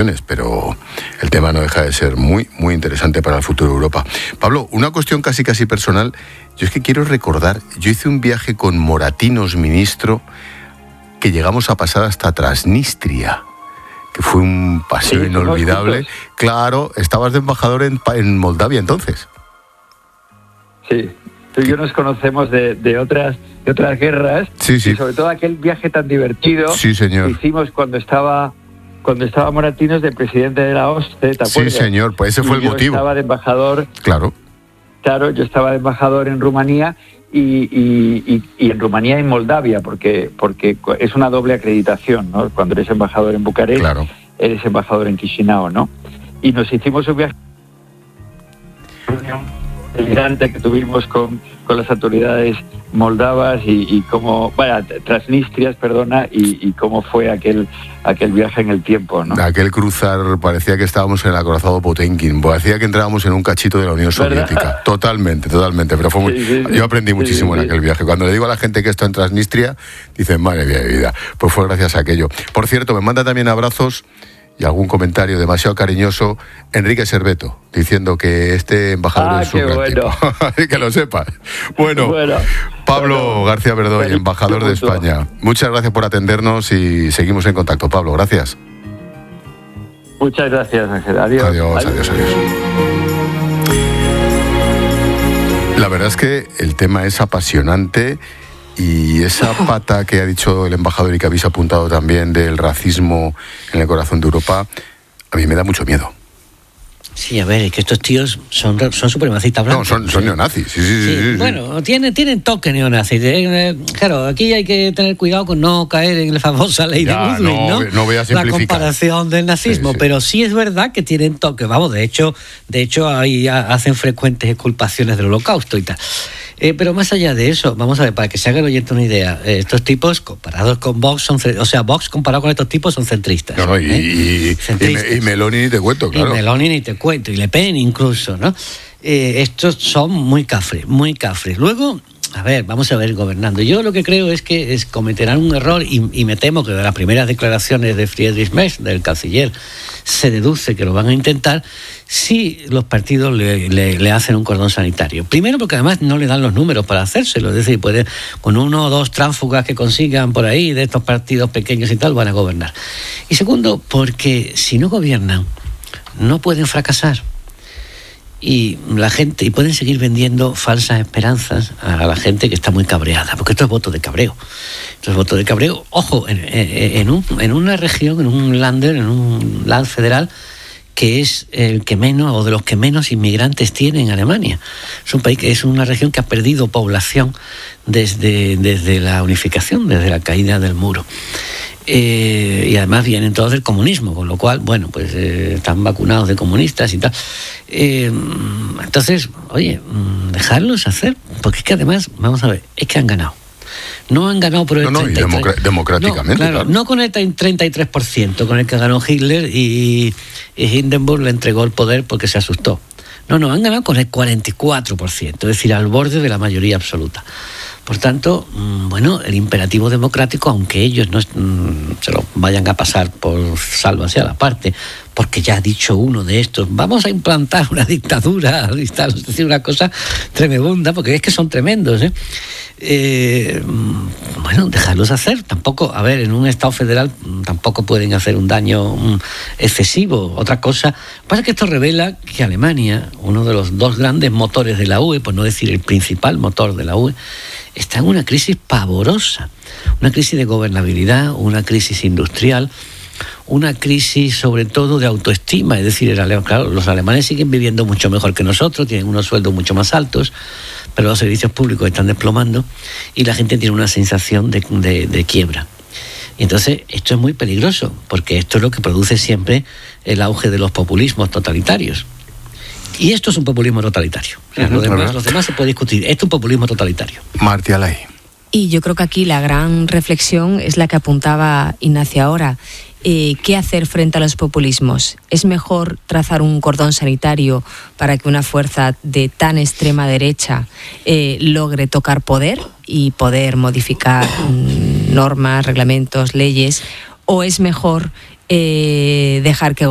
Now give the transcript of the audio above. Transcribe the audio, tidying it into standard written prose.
declaraciones, pero el tema no deja de ser muy, muy interesante para el futuro de Europa. Pablo, una cuestión casi personal. Yo es que quiero recordar, yo hice un viaje con Moratinos, ministro, que llegamos a pasar hasta Transnistria, que fue un paseo inolvidable. Claro, estabas de embajador en Moldavia entonces. Sí, tú y yo nos conocemos de otras guerras, sí. Y sobre todo aquel viaje tan divertido señor. Que hicimos cuando estaba Moratinos de presidente de la OSCE, ¿te acuerdas? Sí, señor, pues ese fue el motivo. Yo estaba de embajador. Claro, yo estaba de embajador en Rumanía y en Rumanía y en Moldavia, porque es una doble acreditación, ¿no? Cuando eres embajador en Bucarest, claro, eres embajador en Chisinau, ¿no? Y nos hicimos un viaje delirante que tuvimos con las autoridades moldavas y cómo, transnistrias, y cómo fue aquel viaje en el tiempo, ¿no? Aquel cruzar, parecía que estábamos en el acorazado Potemkin, parecía que entrábamos en un cachito de la Unión Soviética. ¿Verdad? Totalmente, pero fue muy... Yo aprendí muchísimo en aquel viaje. Cuando le digo a la gente que esto en Transnistria, dicen, madre mía de vida, pues fue gracias a aquello. Por cierto, me manda también abrazos y algún comentario demasiado cariñoso Enrique Serveto, diciendo que este embajador es un gran tipo. Que lo sepas. Bueno, Pablo García Verdoy, embajador de España. Muchas gracias por atendernos y seguimos en contacto. Pablo, gracias. Muchas gracias, Ángel. Adiós. Adiós. La verdad es que el tema es apasionante. Y esa pata que ha dicho el embajador y que habéis apuntado también del racismo en el corazón de Europa, a mí me da mucho miedo. Sí, a ver, es que estos tíos son supremacistas blancos. No, son neonazis, sí. Bueno, tienen toque neonazis. Claro, aquí hay que tener cuidado con no caer en la famosa ley de Goodwin, ¿no? No voy a simplificar. La comparación del nazismo, sí. Pero sí es verdad que tienen toque. Vamos, de hecho ahí hacen frecuentes exculpaciones del Holocausto y tal. Pero más allá de eso, vamos a ver, para que se haga el oyente una idea, estos tipos comparados con Vox Vox comparado con estos tipos son centristas. Y Meloni ni te cuento, claro. Y Meloni ni te cuento, y Le Pen incluso, ¿no? Estos son muy cafres. Luego, a ver, vamos a ver gobernando. Yo lo que creo es que cometerán un error y me temo que de las primeras declaraciones de Friedrich Merz, del canciller, se deduce que lo van a intentar si los partidos le hacen un cordón sanitario. Primero porque además no le dan los números para hacérselo, es decir, con 1 o 2 tránsfugas que consigan por ahí de estos partidos pequeños y tal van a gobernar. Y segundo, porque si no gobiernan, no pueden fracasar. Y pueden seguir vendiendo falsas esperanzas a la gente que está muy cabreada, porque esto es voto de cabreo. Ojo, en una región, en un land federal, que es el que menos, o de los que menos inmigrantes tiene en Alemania. Es un país que es una región que ha perdido población desde la unificación, desde la caída del muro. Y además vienen todos del comunismo, con lo cual, están vacunados de comunistas y tal. Entonces, oye, dejarlos hacer, porque es que además, vamos a ver, es que han ganado. No han ganado por el 33%. Democráticamente. Claro, no con el 33%, con el que ganó Hitler y Hindenburg le entregó el poder porque se asustó. No, han ganado con el 44%, es decir, al borde de la mayoría absoluta. Por tanto, el imperativo democrático, aunque ellos no se lo vayan a pasar por sálvase a la parte, porque ya ha dicho uno de estos, vamos a implantar una dictadura y tal, es decir, una cosa tremenda, porque es que son tremendos, dejarlos hacer. Tampoco, a ver, en un Estado federal tampoco pueden hacer un daño excesivo. Otra cosa, pasa que esto revela que Alemania, uno de los 2 grandes motores de la UE, por no decir el principal motor de la UE, está en una crisis pavorosa, una crisis de gobernabilidad, una crisis industrial, una crisis sobre todo de autoestima. Es decir, claro, los alemanes siguen viviendo mucho mejor que nosotros, tienen unos sueldos mucho más altos, pero los servicios públicos están desplomando y la gente tiene una sensación de quiebra. Y entonces esto es muy peligroso, porque esto es lo que produce siempre el auge de los populismos totalitarios. Y esto es un populismo totalitario. Los demás se puede discutir. Esto es un populismo totalitario. Martí Alay. Y yo creo que aquí la gran reflexión es la que apuntaba Ignacio ahora. ¿Qué hacer frente a los populismos? ¿Es mejor trazar un cordón sanitario para que una fuerza de tan extrema derecha logre tocar poder y poder modificar normas, reglamentos, leyes? ¿O es mejor dejar que